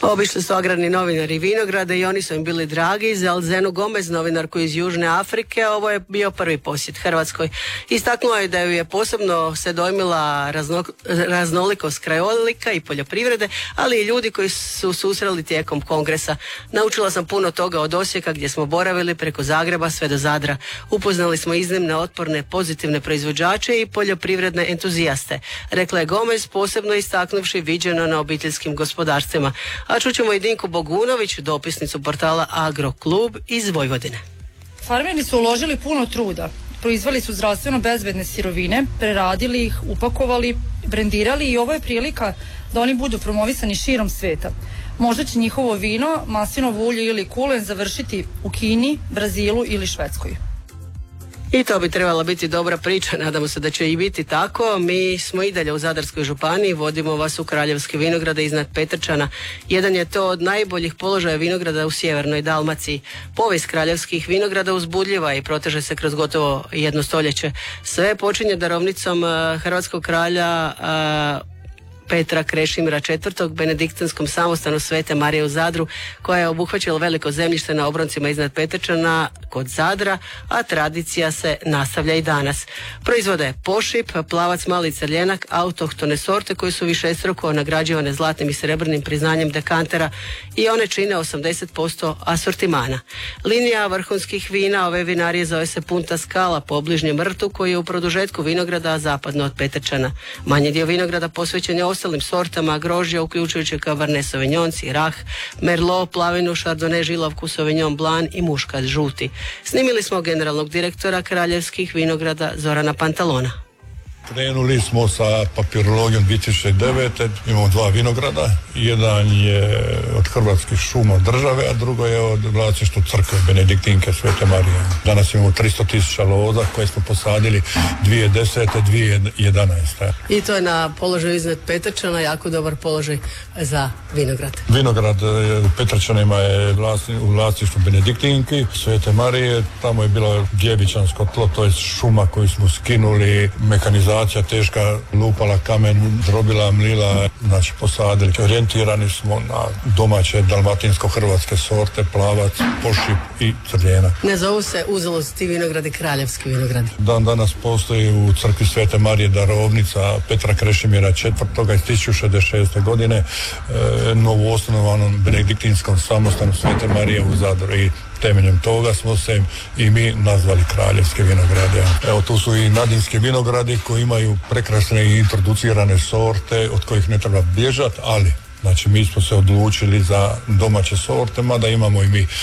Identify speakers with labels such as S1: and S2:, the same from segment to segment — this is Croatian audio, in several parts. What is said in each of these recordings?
S1: Obišli su agrarni novinari Vinograda i oni su im bili dragi. Za Zenu Gomez, novinarku iz Južne Afrike, ovo je bio prvi posjet Hrvatskoj. Istaknuo je da ju je posebno se dojmila raznolikost krajolika i poljoprivrede, ali i ljudi koji su susreli tijekom kongresa. Naučila sam puno toga od Osijeka gdje smo boravili preko Zagreba sve do Zadra. Upoznali smo iznimne, otporne, pozitivne proizvođače i poljoprivredne entuzijaste, rekla je Gomez, posebno istaknuvši viđeno na obiteljskim gospodarstvima. A čućemo i Dinku Bogunović, dopisnicu portala Agroklub iz Vojvodine.
S2: Farmeri su uložili puno truda. Proizveli su zdravstveno bezbedne sirovine, preradili ih, upakovali, brendirali i ovo je prilika da oni budu promovisani širom sveta. Možda će njihovo vino, maslinovo ulje ili kulen završiti u Kini, Brazilu ili Švedskoj.
S1: I to bi trebala biti dobra priča, nadamo se da će i biti tako. Mi smo i dalje u Zadarskoj županiji, vodimo vas u Kraljevske vinograde iznad Petrčana. Jedan je to od najboljih položaja vinograda u sjevernoj Dalmaciji. Povijest kraljevskih vinograda uzbudljiva i proteže se kroz gotovo jedno stoljeće. Sve počinje darovnicom hrvatskog kralja Petra Krešimira IV. Benediktinskom samostanu Svete Marije u Zadru, koja je obuhvaćala veliko zemljište na obroncima iznad Petrčana kod Zadra, a tradicija se nastavlja i danas. Proizvode pošip, plavac, mali crljenak, autohtone sorte koje su višestruko nagrađivane zlatnim i srebrnim priznanjem dekantera i one čine 80% asortimana. Linija vrhunskih vina ove vinarije zove se Punta Skala po obližnjem rtu koji je u produžetku vinograda zapadno od Petrčana. Manji dio vinograda posvećen je ostalim sortama grožđa, uključujući Cabernet Sauvignon, Syrah, Merlot, Plavinu, Chardonnay, Žilavku, Sauvignon Blanc i Muškat žuti. Snimili smo generalnog direktora Kraljevskih vinograda Zorana Pantalona.
S3: Krenuli smo sa papirologijom 2009. Imamo 2 vinograda. Jedan je od Hrvatskih šuma države, a drugo je od vlasništva crkve Benediktinke Svete Marije. Danas imamo 300.000 loza koje smo posadili 2010. 2011.
S1: I to je na položaju iznad Petrčana, jako dobar položaj za vinograd.
S3: Vinograd u Petrčanima je u vlasništvu Benediktinki Svete Marije. Tamo je bilo djevičansko tlo, to je šuma koju smo skinuli, mehanizacija teška, lupala kamen, drobila, mlila, znači posadili. Orijentirani smo na domaće dalmatinsko-hrvatske sorte, plavac, pošip i crljenak.
S1: Ne zovu se uzalud ti vinogradi Kraljevski vinogradi.
S3: Dan danas postoji u crkvi Svete Marije darovnica Petra Krešimira IV. iz 1066. godine novoosnovanom benediktinskom samostanu Svete Marije u Zadru i temeljem toga smo se i mi nazvali Kraljevske vinograde. Evo tu su i nadinski vinogradi koji imaju prekrasne i introducirane sorte od kojih ne treba bježati, ali znači mi smo se odlučili za domaće sorte, mada imamo i mi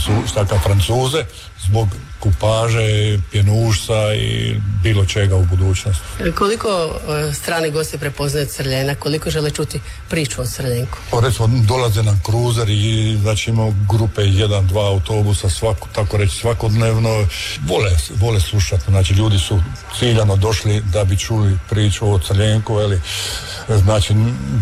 S3: Francuze zbog kupaže, pjenušca i bilo čega u budućnosti.
S1: Koliko strani gosti prepoznaju crljenak, koliko žele čuti priču o crljenku?
S3: Recimo dolaze nam kruzeri i znači imamo grupe 1-2 autobusa tako reći svakodnevno, vole slušati, znači ljudi su ciljano došli da bi čuli priču o crljenku, znači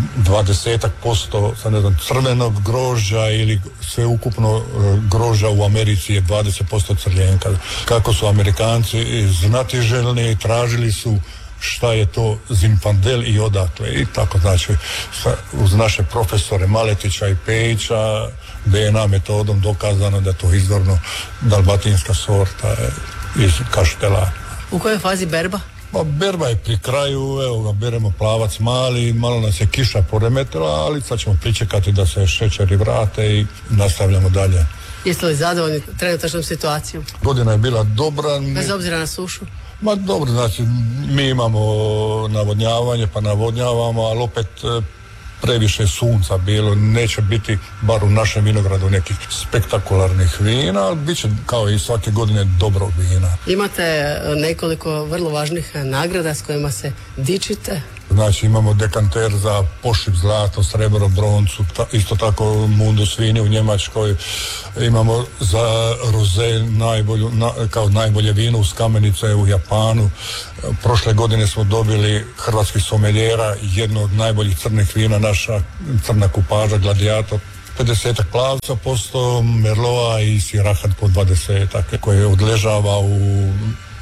S3: 20% crvenog grožđa ili sveukupno grožđa u Americi je 20% crljenka. Kako su Amerikanci znatiželjni, tražili su šta je to Zinfandel i odakle i tako, znači uz naše profesore Maletića i Pejića DNA metodom dokazano da je to izvorno dalmatinska sorta iz Kaštela.
S1: U kojoj fazi berba?
S3: Berba je pri kraju, evo ga, beremo plavac mali, malo nas je kiša poremetila, ali sad ćemo pričekati da se šećeri vrate i nastavljamo dalje.
S1: Jeste li zadovoljni trenutačnom situacijom?
S3: Godina je bila dobra.
S1: Bez obzira na sušu?
S3: Ma dobro, znači mi imamo navodnjavanje pa navodnjavamo, ali opet previše sunca bilo, neće biti bar u našem vinogradu nekih spektakularnih vina, ali bit će kao i svake godine dobrog vina.
S1: Imate nekoliko vrlo važnih nagrada s kojima se dičite.
S3: Znači imamo dekanter za pošip, zlato, srebro, broncu, isto tako Mundus vini u Njemačkoj, imamo za roze kao najbolje vino uz kamenice u Japanu. Prošle godine smo dobili hrvatskih someljera, jedno od najboljih crnih vina, naša crna kupaža Gladiator, 50 plavca posto, Merlota i Sirahat po 20 koje odležava u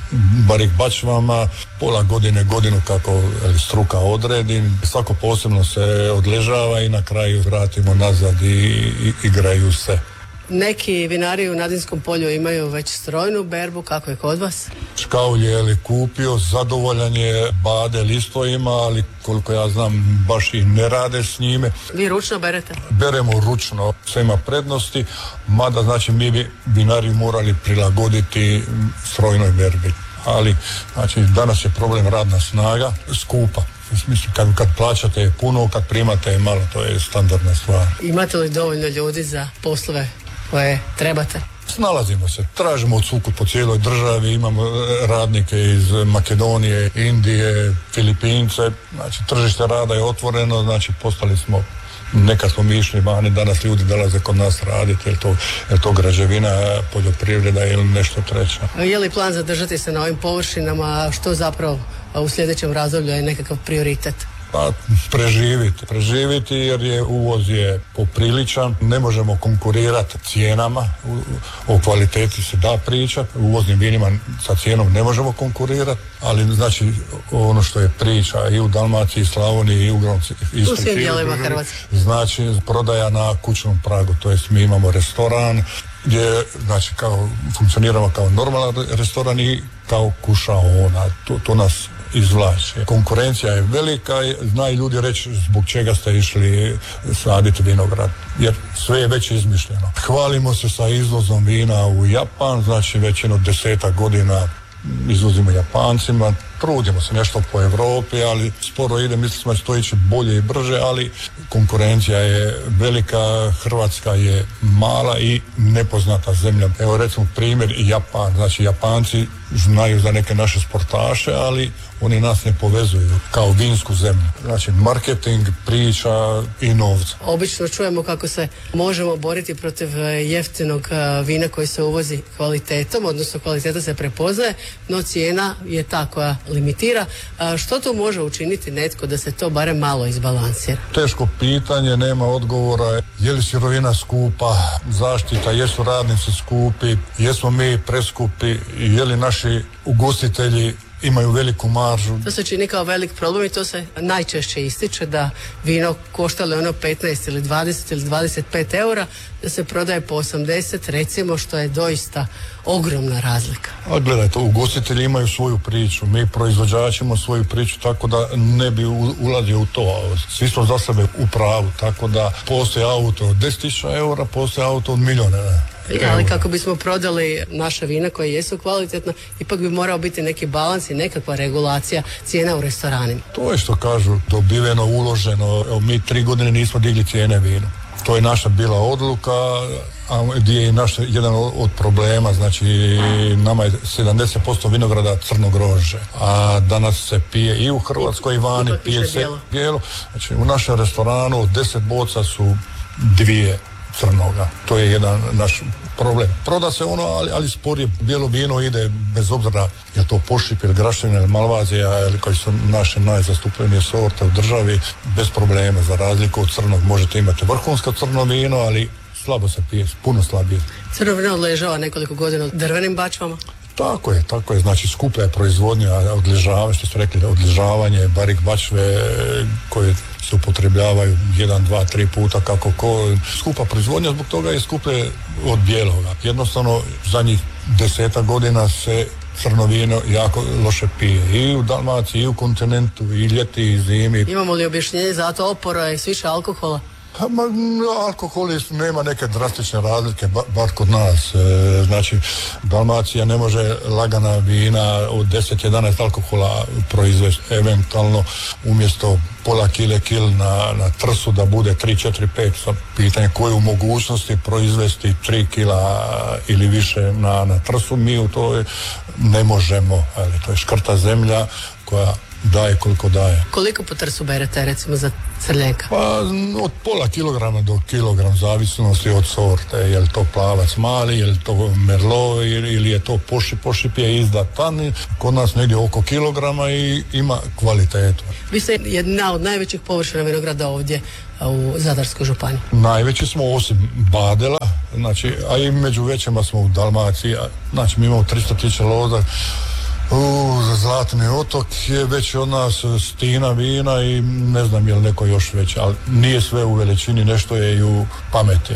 S3: barik bačvama, pola godine, godinu kako struka odredi, svako posebno se odležava i na kraju vratimo nazad i igraju se.
S1: Neki vinari u Nadinskom polju imaju već strojnu berbu, kako je kod vas?
S3: Škaulj je kupio, zadovoljan je bade listovima, ali koliko ja znam baš i ne rade s njime.
S1: Vi ručno berete?
S3: Beremo ručno, sve ima prednosti, mada znači mi bi vinari morali prilagoditi strojnoj berbi. Ali znači danas je problem radna snaga, skupa. Mislim, kad plaćate je puno, kad primate je malo, to je standardna stvar.
S1: Imate li dovoljno ljudi za poslove koje trebate?
S3: Snalazimo se, tražimo od suku po cijeloj državi, imamo radnike iz Makedonije, Indije, Filipince, znači tržište rada je otvoreno, znači postali smo, nekad smo mi išli vani, danas ljudi dolaze kod nas raditi, je to građevina, poljoprivreda ili nešto treće.
S1: Je li plan zadržati se na ovim površinama, što zapravo u sljedećem razdoblju je nekakav prioritet?
S3: Pa preživiti jer je uvoz je popriličan, ne možemo konkurirati cijenama, o kvaliteti se da pričati, uvoznim vinima sa cijenom ne možemo konkurirati, ali znači ono što je priča i u Dalmaciji, Slavoniji i u
S1: u svim dijelovima Hrvatske.
S3: Znači prodaja na kućnom pragu, to jest mi imamo restoran gdje znači kao funkcioniramo kao normalan restoran i kao kušaona, to nas izvlače. Konkurencija je velika, znaju ljudi reći zbog čega ste išli saditi vinograd, jer sve je već izmišljeno. Hvalimo se sa izvozom vina u Japan, znači već 10 godina izvozimo Japancima, trudimo se nešto po Europi, ali sporo ide, mislimo da će to ići bolje i brže, ali konkurencija je velika, Hrvatska je mala i nepoznata zemlja. Evo recimo primjer Japan, znači Japanci znaju za neke naše sportaše, ali oni nas ne povezuju kao vinsku zemlju. Znači marketing, priča i novca.
S1: Obično čujemo kako se možemo boriti protiv jeftinog vina koji se uvozi kvalitetom, odnosno kvaliteta se prepoznaje, no cijena je ta koja limitira. Što tu može učiniti netko da se to barem malo izbalansira?
S3: Teško pitanje, nema odgovora. Je li sirovina skupa, zaštita, jesu radnici skupi, jesmo mi preskupi, je li naši ugostitelji imaju veliku maržu.
S1: To se čini kao velik problem i to se najčešće ističe da vino koštalo 15 ili 20 ili 25 eura, da se prodaje po 80, recimo, što je doista ogromna razlika.
S3: A gledajte, ugostitelji imaju svoju priču, mi proizvođači imamo svoju priču, tako da ne bi ulazio u to. Svi smo za sebe u pravu, tako da postoji auto od 10.000 eura, postoji auto od milijuna.
S1: Ali kako bismo prodali naša vina koja jesu kvalitetna, ipak bi morao biti neki balans i nekakva regulacija cijena u restoranima.
S3: To je što kažu, dobiveno, uloženo. Evo, mi 3 godine nismo digli cijene vina. To je naša bila odluka, a gdje je naš jedan od problema, znači nama je 70% vinograda crno grožđe, a danas se pije i u Hrvatskoj i vani, pije se bijelo. Znači u našem restoranu od 10 boca su 2 crnoga. To je jedan naš problem. Proda se ono, ali sporije. Bijelo vino ide bez obzira je to Pošip ili Graština ili Malvazija ili koji su naše najzastupljenije sorte u državi, bez problema. Za razliku od crnog možete imati vrhunsko crno vino, ali slabo se pije, puno slabije.
S1: Crno vino odležava nekoliko godina u drvenim bačvama?
S3: Tako je, znači skuplja je proizvodnja, odležavanje, što ste rekli, odležavanje, barik bačve koje se upotrebljavaju 1, 2, 3 puta kako ko. Skupa proizvodnja, zbog toga je skuplje od bijeloga. Jednostavno, zadnjih 10 godina se crno vino jako loše pije i u Dalmaciji, i u kontinentu, i ljeti, i zimi.
S1: Imamo li objašnjenje za to, opora je više alkohola?
S3: Alkohol nema neke drastične razlike, bar kod nas. Znači, Dalmacija ne može lagana vina od 10-11 alkohola proizvesti. Eventualno, umjesto pola kil na trsu da bude 3, 4, 5. Sa pitanje koje u mogućnosti proizvesti 3 kila ili više na trsu. Mi u to ne možemo. To je škrta zemlja koja daje koliko daje.
S1: Koliko po trsu berete, recimo, za crljenka?
S3: Pa od pola kilograma do kilogram, zavisnosti od sorte. Je li to plavac mali, je li to merlot ili je to pošip. Pošip je izdatan, kod nas negdje oko kilograma i ima kvalitetu.
S1: Vi ste jedna od najvećih površina vinograda ovdje u Zadarskoj županiji.
S3: Najveći smo osim Badela, znači, a i među većima smo u Dalmaciji. Znači mi imamo 300.000 loza Zlatni otok je već od nas stina vina i ne znam je li neko još već, ali nije sve u veličini, nešto je i u pameti.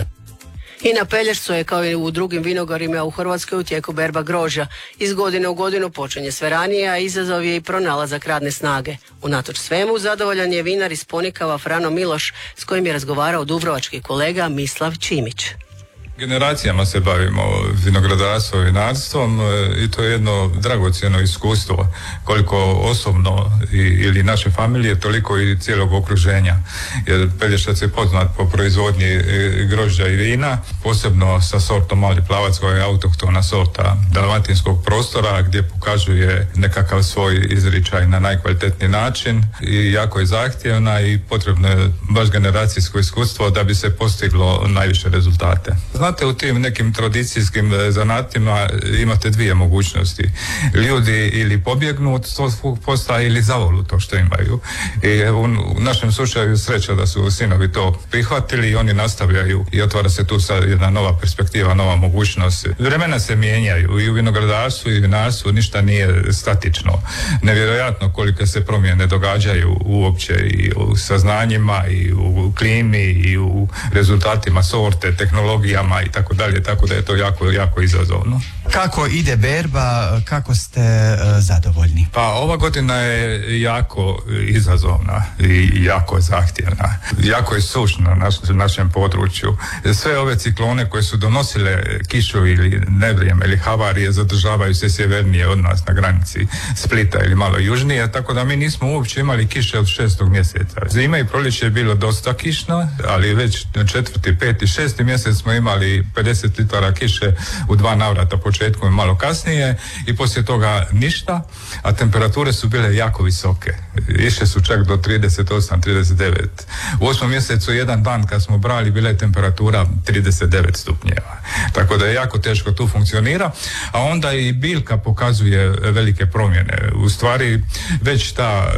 S1: I na Pelješcu je kao i u drugim vinogorima u Hrvatskoj u tijeku berba grožđa. Iz godine u godinu počinje sve ranije, a izazov je i pronalazak radne snage. Unatoč svemu, zadovoljan je vinar iz Ponikava Frano Miloš, s kojim je razgovarao dubrovački kolega Mislav Čimić.
S4: Generacijama se bavimo vinogradarstvom i vinarstvom i to je jedno dragocjeno iskustvo, koliko osobno ili naše familije, toliko i cijelog okruženja. Jer Pelješac je poznat po proizvodnji grožđa i vina, posebno sa sortom Mali plavac koja je autohtona sorta dalmatinskog prostora gdje pokazuje nekakav svoj izričaj na najkvalitetniji način i jako je zahtjevna i potrebno je baš generacijsko iskustvo da bi se postiglo najviše rezultate. Znate, u tim nekim tradicijskim zanatima imate dvije mogućnosti. Ljudi ili pobjegnu od svog posla ili zavolu to što imaju. I u našem slučaju sreća da su sinovi to prihvatili i oni nastavljaju i otvara se tu sad jedna nova perspektiva, nova mogućnost. Vremena se mijenjaju i u vinogradarstvu i vinarstvu ništa nije statično. Nevjerojatno kolike se promjene događaju uopće i u saznanjima i u klimi i u rezultatima sorte, tehnologijama i tako dalje, tako da je to jako, jako izazovno.
S5: Kako ide berba, kako ste zadovoljni?
S4: Pa ova godina je jako izazovna i jako zahtjevna. Jako je sušna na našem području. Sve ove ciklone koje su donosile kišu ili nevrijeme ili havarije zadržavaju se sjevernije od nas na granici Splita ili malo južnije, tako da mi nismo uopće imali kiše od 6. mjeseca. Zima i proljeće je bilo dosta kišno, ali već 4., 5., 6. mjesec smo imali 50 litara kiše u 2 navrata, početkom i malo kasnije, i poslije toga ništa, a temperature su bile jako visoke. Išle su čak do 38, 39. U 8. mjesecu jedan dan kad smo brali bila je temperatura 39 stupnjeva. Tako da je jako teško tu funkcionira, a onda i biljka pokazuje velike promjene. U stvari već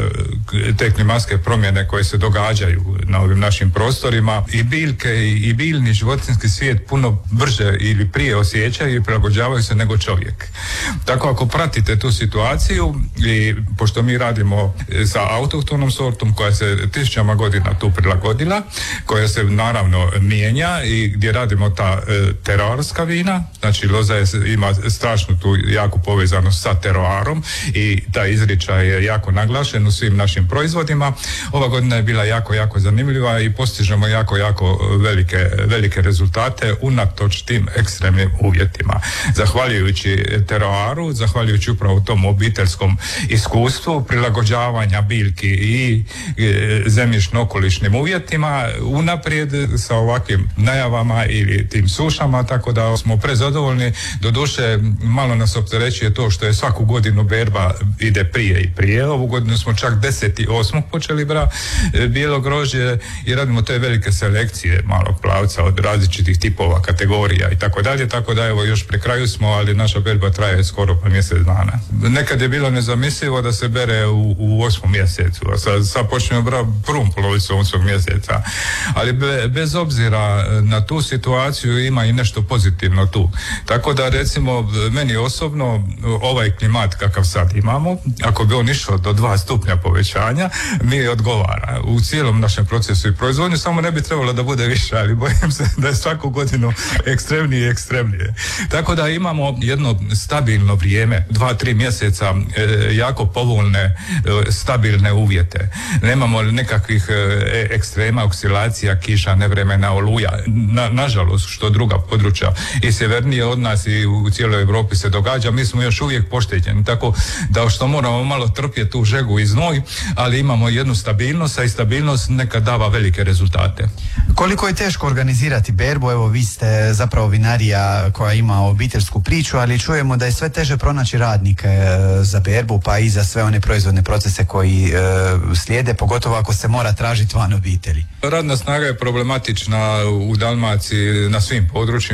S4: te klimatske promjene koje se događaju na ovim našim prostorima i biljke i biljni životinjski svijet puno brže ili prije osjećaju i prilagođavaju se nego čovjek. Tako ako pratite tu situaciju i pošto mi radimo sa autohtonom sortom koja se 1000 godina tu prilagodila, koja se naravno mijenja i gdje radimo ta teroarska vina, znači loza ima strašnu tu jako povezanost sa teroarom i ta izričaj je jako naglašen u svim našim proizvodima. Ova godina je bila jako, jako zanimljiva i postižemo jako, jako velike rezultate unatoč tim ekstremnim uvjetima. Zahvaljujući teroaru, zahvaljujući upravo tom obiteljskom iskustvu prilagođavanja biljki i zemljišno-okolišnim uvjetima unaprijed sa ovakvim najavama ili tim sušama, tako da smo prezadovoljni. Doduše, malo nas opterećuje to što je svaku godinu berba ide prije i prije. Ovu godinu smo čak 10.8. počeli bijelo grožđe i radimo te velike selekcije malog plavca od različitih tipova, kategorija i tako dalje, tako da evo još pri kraju smo, ali naša berba traje skoro pa mjesec dana. Nekad je bilo nezamislivo da se bere u 8. mjesecu, a sad počnemo brati prvom polovicu 8. mjeseca, ali bez obzira na tu situaciju ima i nešto pozitivno tu. Tako da recimo meni osobno ovaj klimat kakav sad imamo, ako bi on išao do 2 stupnja povećanja, mi odgovara u cijelom našem procesu i proizvodnju, samo ne bi trebalo da bude više, ali bojim se da je svaku godinu ekstremnije i ekstremnije. Tako da imamo jedno stabilno vrijeme, 2-3 mjeseca jako povoljne, stabilne uvjete. Nemamo nekakvih ekstrema, oscilacija, kiša, nevremena, oluja. Nažalost, što druga područja i sjevernije od nas i u cijeloj Europi se događa, mi smo još uvijek pošteđeni. Tako da što moramo malo trpjeti tu žegu i znoj, ali imamo jednu stabilnost, a i stabilnost neka dava velike rezultate.
S5: Koliko je teško organizirati berbu? Evo, vi ste zapravo vinarija koja ima obiteljsku priču, ali čujemo da je sve teže pronaći radnike za berbu, pa i za sve one proizvodne procese koji slijede, pogotovo ako se mora tražiti van obitelji.
S4: Radna snaga je problematična u Dalmaciji na svim područjima,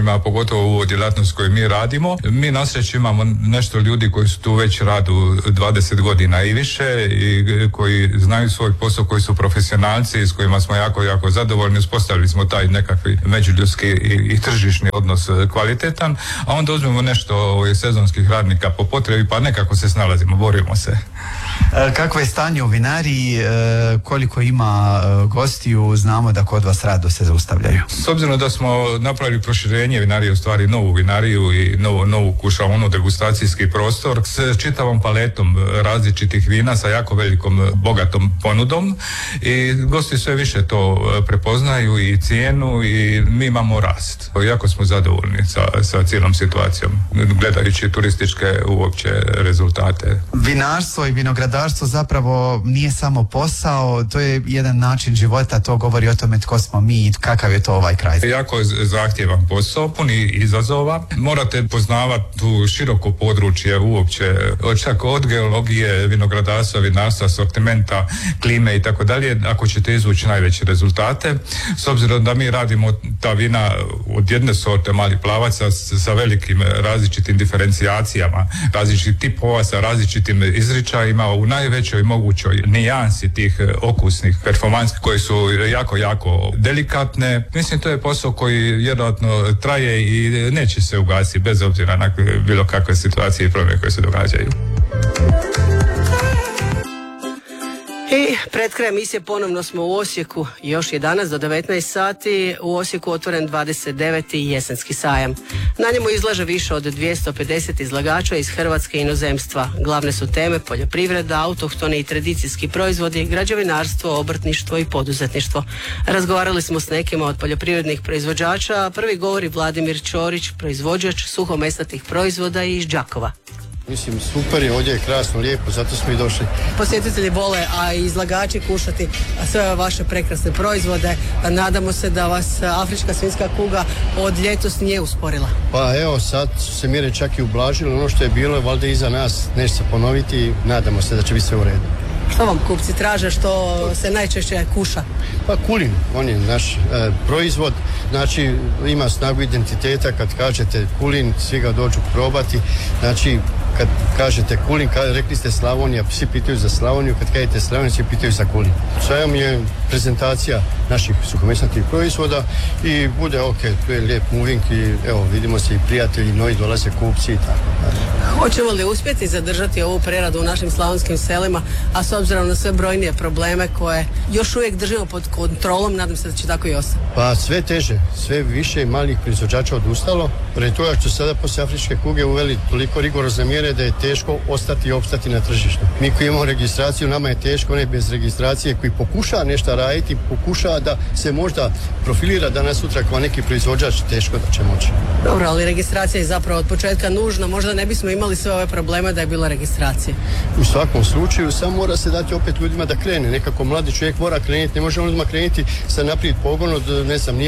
S4: vinima, pogotovo u djelatnost koju mi radimo. Mi na sreću imamo nešto ljudi koji su tu već radu 20 godina i više i koji znaju svoj posao, koji su profesionalci s kojima smo jako zadovoljni. Uspostavili smo taj nekakvi međuljudski i tržišni odnos kvalitetan, a onda uzmemo nešto sezonskih radnika po potrebi pa nekako se snalazimo, borimo se.
S5: Kakvo je stanje u vinariji, koliko ima gostiju, znamo da kod vas rado se zaustavljaju?
S4: S obzirom da smo napravili proširenje vinarije, u stvari novu vinariju i novu kušaonu, degustacijski prostor s čitavom paletom različitih vina sa jako velikom, bogatom ponudom i gosti sve više to prepoznaju i cijenu i mi imamo rast. Jako smo zadovoljni sa cijelom situacijom, gledajući turističke uopće rezultate.
S5: Vinarstvo i vinogradarstvo zapravo nije samo posao, to je jedan način života, to govori o tome tko smo mi i kakav je to ovaj kraj.
S4: Jako zahtjevan posao, puni izazova. Morate poznavati tu široko područje uopće, čak od geologije, vinogradarstva, vinarstva, sortimenta, klime i tako dalje, ako ćete izvući najveće rezultate. S obzirom da mi radimo ta vina od jedne sorte malih plavaca sa velikim različitim diferencijacijama, različitih tipova, sa različitim izričajima, u najvećoj mogućoj nijansi tih okusnih performansi koje su jako delikatne. Mislim, to je posao koji vjerojatno traje i neće se ugasiti bez obzira na bilo kakve situacije i promjene koje se događaju.
S1: I pred krajem emisije ponovno smo u Osijeku. Još je danas do 19 sati u Osijeku otvoren 29. jesenski sajam. Na njemu izlaže više od 250 izlagača iz Hrvatske i inozemstva. Glavne su teme poljoprivreda, autohtoni i tradicijski proizvodi, građevinarstvo, obrtništvo i poduzetništvo. Razgovarali smo s nekima od poljoprivrednih proizvođača, a prvi govori Vladimir Ćorić, proizvođač suhomesnatih proizvoda iz Đakova.
S6: Mislim, super je, ovdje je krasno, lijepo, zato smo i došli.
S1: Posjetitelji vole, a i izlagači kušati sve vaše prekrasne proizvode. Nadamo se da vas afrička svinjska kuga od ljetos nije usporila.
S6: Pa evo, sad su se mjere čak i ublažile, ono što je bilo, valjda iza nas, neće se ponoviti i nadamo se da će biti sve u redu.
S1: Što vam kupci traže, što se najčešće kuša?
S6: Pa kulin, on je naš proizvod, znači ima snagu identiteta, kad kažete kulin, svi ga dođu probati, znači kad kažete kulin, rekli ste Slavonija, svi pitaju za Slavoniju, kad kažete Slavoniju, svi pitaju za kulin. Sajam je prezentacija naših suhomesnatih proizvoda i bude ok, tu je lijep moving i evo, vidimo se i prijatelji, novi dolaze kupci i tako.
S1: Hoćemo li uspjeti zadržati ovu preradu u našim slavonskim selima, a s obzirom na sve brojnije probleme koje još uvijek držimo pod kontrolom, nadam se da će tako i ostati?
S6: Pa sve teže, sve više malih proizvođača odustalo, pred toga što sada poslije afričke kuge uveli toliko rigorozne mjere da je teško ostati i opstati na tržištu. Mi koji imamo registraciju, nama je teško, ne bez registracije, koji pokuša nešto raditi, pokuša da se možda profilira danas sutra kao neki proizvođač, teško da će moći.
S1: Dobro, ali registracija je zapravo od početka nužna, možda ne bismo imali sve ove probleme da je bila registracija.
S6: U svakom slučaju, samo mora se dati opet ljudima da krene, nekako mladi čovjek mora krenuti, ne može on odmah krenuti sa naprijed pogon od, ne znam,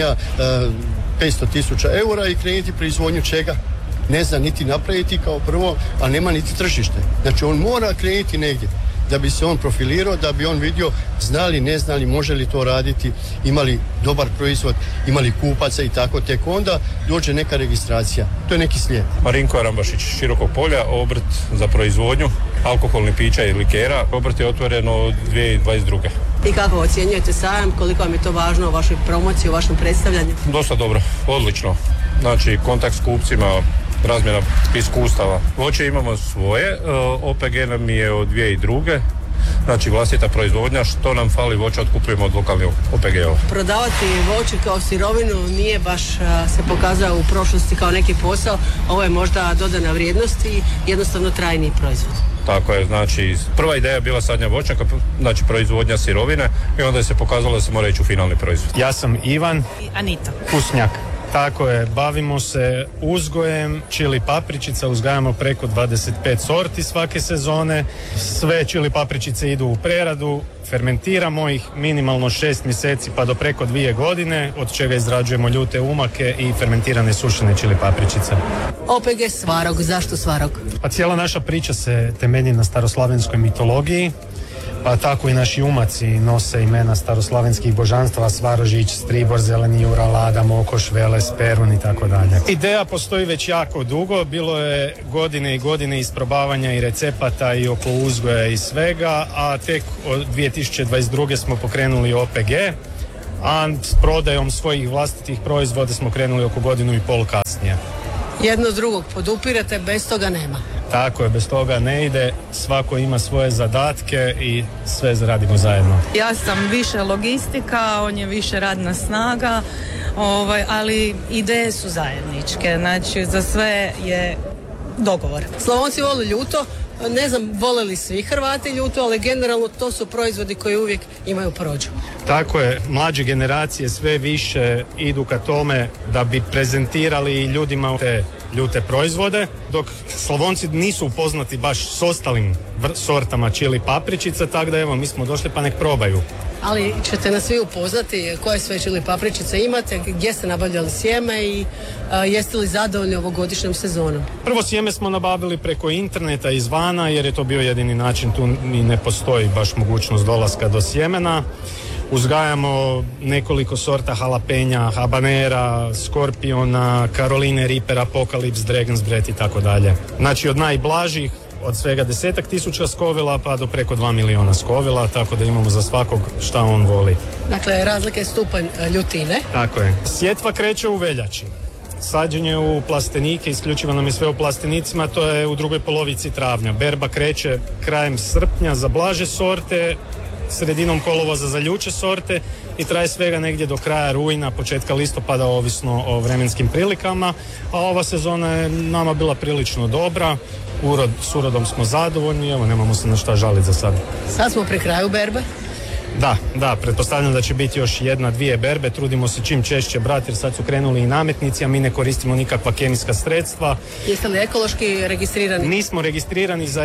S6: 500.000 eura i krenuti proizvodnju čega. Ne zna niti napraviti kao prvo, a nema niti tržište. Znači on mora krenuti negdje da bi se on profilirao, da bi on vidio znali, ne znali, može li to raditi, imali dobar proizvod, imali kupaca i tako, tek onda dođe neka registracija. To je neki slijed.
S7: Marinko Arambašić, Širokog polja, obrt za proizvodnju alkoholnih pića i likera. Obrt je otvoren od 2022.
S1: I kako ocjenjujete sajam, koliko vam je to važno u vašoj promociji, u vašem predstavljanju?
S7: Dosta dobro, odlično. Znači, kontakt s kupcima, razmjena iskustava. Voće imamo svoje, OPG nam je od 2002. Znači vlastita proizvodnja, što nam fali voća otkupujemo od lokalnih OPG-ova.
S1: Prodavati voće kao sirovinu nije baš se pokazao u prošlosti kao neki posao, ovo je možda dodana vrijednost i jednostavno trajni proizvod.
S7: Tako je, znači prva ideja je bila sadnja voćnjaka, znači proizvodnja sirovine i onda je se pokazalo da se mora ići u finalni proizvod.
S8: Ja sam Ivan.
S9: I Anita.
S8: Pusnjak. Tako je, bavimo se uzgojem čili papričica, uzgajamo preko 25 sorti svake sezone. Sve čili papričice idu u preradu, fermentiramo ih minimalno 6 mjeseci pa do preko 2 godine, od čega izrađujemo ljute umake i fermentirane sušene čili papričice.
S1: OPG Svarog, zašto Svarog?
S8: Pa cijela naša priča se temelji na staroslavenskoj mitologiji. pa tako i naši umaci nose imena staroslavenskih božanstva, Svarožić, Stribor, Zeleni Jura, Lada, Mokoš, Veles, Perun i tako dalje. Ideja postoji već jako dugo, bilo je godine i godine isprobavanja i recepata i oko uzgoja i svega, a tek od 2022. smo pokrenuli OPG, a s prodajom svojih vlastitih proizvoda smo krenuli oko godinu i pol kasnije.
S1: Jedno drugog podupirate, bez toga nema.
S8: Tako je, bez toga ne ide, svako ima svoje zadatke i sve radimo zajedno.
S9: Ja sam više logistika, on je više radna snaga, ali ideje su zajedničke, znači za sve je dogovor.
S1: Slavonci vole ljuto, ne znam vole li svi Hrvati ljuto, ali generalno to su proizvodi koji uvijek imaju prođu.
S8: Tako je, mlađe generacije sve više idu ka tome da bi prezentirali ljudima te ljute proizvode, dok Slavonci nisu upoznati baš s ostalim sortama čili papričica, tako da evo mi smo došli pa nek probaju.
S1: Ali ćete nas svi upoznati koje sve čili papričice imate, gdje ste nabavljali sjeme i jeste li zadovoljni ovogodišnjom sezonom?
S8: Prvo sjeme smo nabavili preko interneta izvana jer je to bio jedini način, tu ni ne postoji baš mogućnost dolaska do sjemena. Uzgajamo nekoliko sorta halapenja, habanera, skorpiona, Caroline Reaper, Apocalypse, Dragon's Breath i tako dalje. Znači od najblažih, od svega 10.000 skovila pa do preko 2 miliona skovila, tako da imamo za svakog šta on voli.
S1: Dakle, razlika je stupanj ljutine.
S8: Tako je. Sjetva kreće u veljači. Sađenje u plastenike, isključivo nam je sve u plastenicima, to je u drugoj polovici travnja. Berba kreće krajem srpnja za blaže sorte, sredinom kolovoza za ljuće sorte i traje svega negdje do kraja rujna, početka listopada, ovisno o vremenskim prilikama, a ova sezona je nama bila prilično dobra, s urodom smo zadovoljni, evo nemamo se na šta žaliti za sad.
S1: Sad smo pri kraju berbe.
S8: Da, pretpostavljam da će biti još 1-2 berbe, trudimo se čim češće brati jer sad su krenuli i nametnici, a mi ne koristimo nikakva kemijska sredstva.
S1: Jeste li ekološki registrirani?
S8: Nismo registrirani za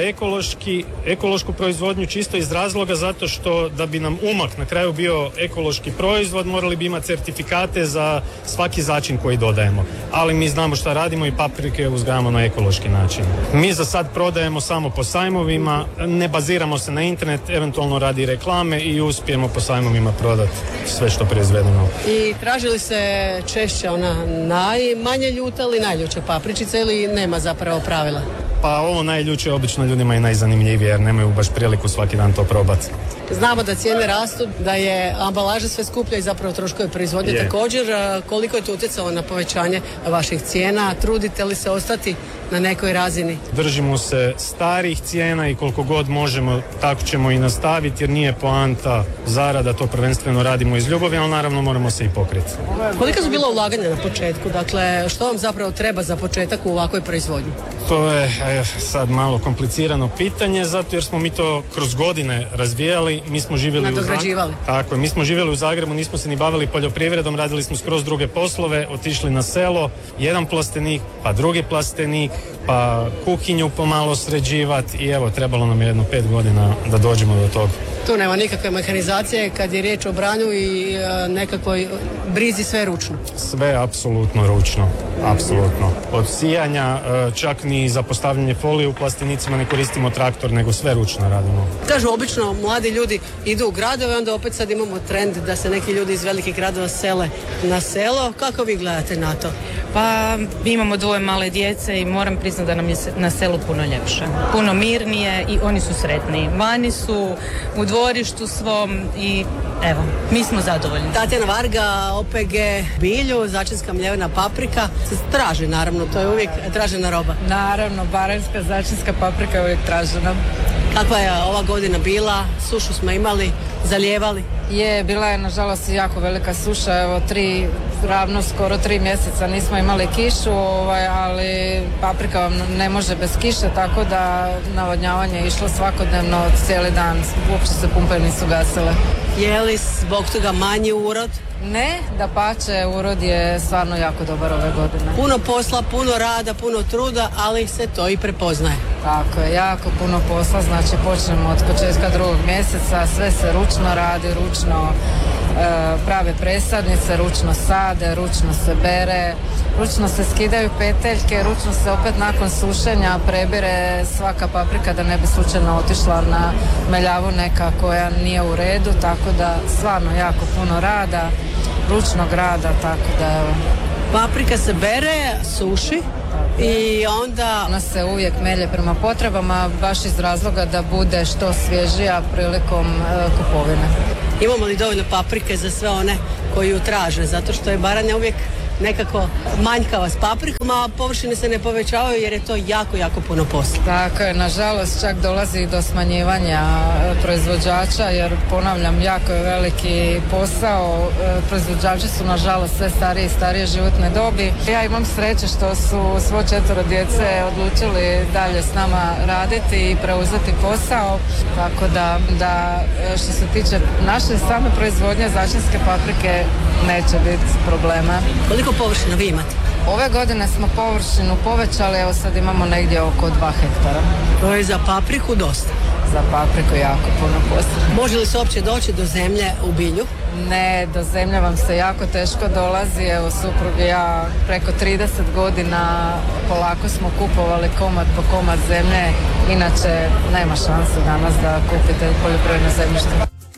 S8: ekološku proizvodnju čisto iz razloga zato što da bi nam umak na kraju bio ekološki proizvod morali bi imati certifikate za svaki začin koji dodajemo. Ali mi znamo šta radimo i paprike uzgajamo na ekološki način. Mi za sad prodajemo samo po sajmovima, ne baziramo se na internet, eventualno radi reklame i uspijemo po sajmovima prodati sve što proizvedemo.
S1: I tražili se češće ona najmanje ljuta ili najljuća papričica ili nema zapravo pravila?
S8: Pa ovo najljuče obično ljudima je najzanimljivije jer nemaju baš priliku svaki dan to probati.
S1: Znamo da cijene rastu, da je ambalaža sve skuplja i zapravo troškovi proizvodnje također. Koliko je to utjecalo na povećanje vaših cijena? Trudite li se ostati na nekoj razini?
S8: Držimo se starih cijena i koliko god možemo tako ćemo i nastaviti jer nije poanta zarada, to prvenstveno radimo iz ljubavi, ali naravno moramo se i pokriti.
S1: Kolika su bila ulaganja na početku? Dakle, što vam zapravo treba za početak u ovakvoj proizvodnji?
S8: To je sad malo komplicirano pitanje, zato jer smo mi to kroz godine razvijali, mi smo živjeli Tako je, mi smo živjeli u Zagrebu, nismo se ni bavili poljoprivredom, radili smo skroz druge poslove, otišli na selo, jedan plastenik, pa drugi plastenik, pa kuhinju pomalo sređivati i evo, trebalo nam je 5 godina da dođemo do toga.
S1: Tu nema nikakve mehanizacije kad je riječ o branju i nekakvoj brizi, sve ručno?
S8: Sve apsolutno ručno, apsolutno. Od sijanja, čak ni za postavljanje folije u plastenicima ne koristimo traktor, nego sve ručno radimo.
S1: Kažu, obično mladi ljudi idu u gradove, onda opet sad imamo trend da se neki ljudi iz velikih gradova sele na selo. Kako vi gledate na to?
S9: Pa mi imamo 2 male djece i moram priznati da nam je na selu puno ljepše. Puno mirnije i oni su sretniji. Vani su u dvorištu svom i evo, mi smo zadovoljni.
S1: Tatjana Varga, OPG Bilju, začinska mljevena paprika. Se traži naravno, to je uvijek tražena roba.
S10: Naravno, baranjska začinska paprika je uvijek tražena.
S1: Kakva je ova godina bila? Sušu smo imali, zalijevali?
S10: Bila je nažalost jako velika suša, evo skoro 3 mjeseca nismo imali kišu, ali paprika vam ne može bez kiše, tako da navodnjavanje je išlo svakodnevno cijeli dan, uopće se pumpe nisu gasile.
S1: Je li zbog toga manji urod?
S10: Ne, dapače, urod je stvarno jako dobar ove godine.
S1: Puno posla, puno rada, puno truda, ali se to i prepoznaje.
S10: Tako je, jako puno posla, znači počnemo od početka 2. mjeseca, sve se ručno radi, ručno prave presadnice, ručno sade, ručno se bere, ručno se skidaju peteljke, ručno se opet nakon sušenja prebire svaka paprika da ne bi slučajno otišla na meljavu neka koja nije u redu, tako da stvarno jako puno rada, ručnog rada, tako da evo.
S1: Paprika se bere, suši i onda...
S10: Ona se uvijek melje prema potrebama, baš iz razloga da bude što svježija prilikom kupovine.
S1: Imamo li dovoljno paprike za sve one koji ju traže, zato što je Baranja uvijek nekako manjkava s paprikom, a površine se ne povećavaju jer je to jako, jako puno posla.
S10: Tako je, nažalost čak dolazi i do smanjivanja proizvođača, jer ponavljam, jako je veliki posao. Proizvođači su nažalost sve starije i starije životne dobi. Ja imam sreće što su svo 4 djece odlučili dalje s nama raditi i preuzeti posao, tako da što se tiče naše same proizvodnje začinske paprike neće biti problema.
S1: Koliko površina vi imate?
S10: Ove godine smo površinu povećali, evo sad imamo negdje oko 2 hektara.
S1: To je za papriku dosta.
S10: Za papriku jako puno posla.
S1: Može li se uopće doći do zemlje u Bilju?
S10: Ne, do zemlje vam se jako teško dolazi. Evo, suprug i ja preko 30 godina polako smo kupovali komad po komad zemlje. Inače, nema šanse danas da kupite poljoprivredno zemljište.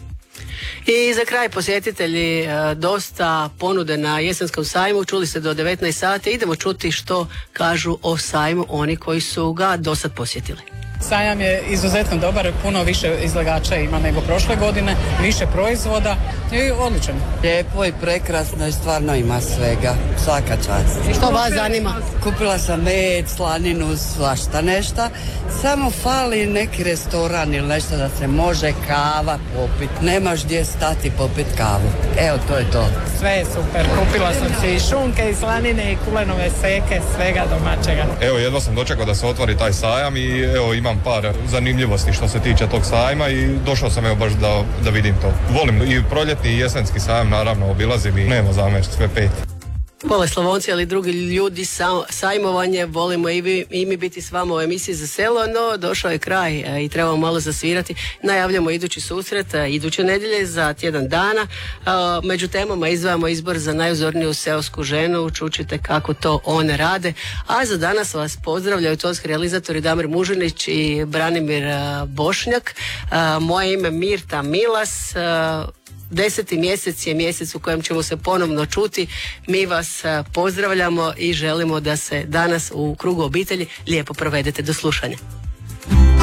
S1: I za kraj, posjetitelji, dosta ponude na jesenskom sajmu, čuli ste do 19 sati, idemo čuti što kažu o sajmu oni koji su ga dosad posjetili.
S11: Sajam je izuzetno dobar, puno više izlagača ima nego prošle godine, više proizvoda i odličan.
S12: Lijepo i prekrasno i stvarno ima svega, svaka čast.
S1: I što vas zanima?
S12: Kupila sam med, slaninu, svašta nešta, samo fali neki restoran ili nešto da se može kava popit. Nemaš gdje stati popit kavu. Evo, to je to.
S11: Sve je super, kupila sam si i šunke i slanine i kulenove seke, svega domaćega.
S13: Evo, jedva sam dočekao da se otvori taj sajam i evo, imam par zanimljivosti što se tiče tog sajma i došao sam evo baš da vidim to. Volim i proljetni i jesenski sajam, naravno, obilazim i nema zamjeriti, sve 5.
S1: Vole Slavonci, ali i drugi ljudi sajmovanje, volimo i mi biti s vama u emisiji Za selo, no došao je kraj i trebamo malo zasvirati. Najavljamo idući susret iduće nedjelje za tjedan dana. Među temama izdvajamo izbor za najuzorniju seosku ženu, čućete kako to one rade. A za danas vas pozdravljaju tonski realizatori Damir Mužinić i Branimir Bošnjak. Moje ime Mirta Milas. 10. mjesec je mjesec u kojem ćemo se ponovno čuti. Mi vas pozdravljamo i želimo da se danas u krugu obitelji lijepo provedete. Do slušanja.